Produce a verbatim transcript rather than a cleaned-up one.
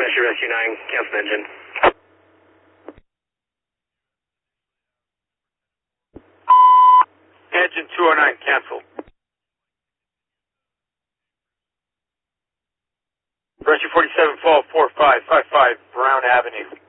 Rescue Rescue nine, cancel engine. Engine two oh nine, cancel. Rescue forty-seven, fall four five five five, Brown Avenue.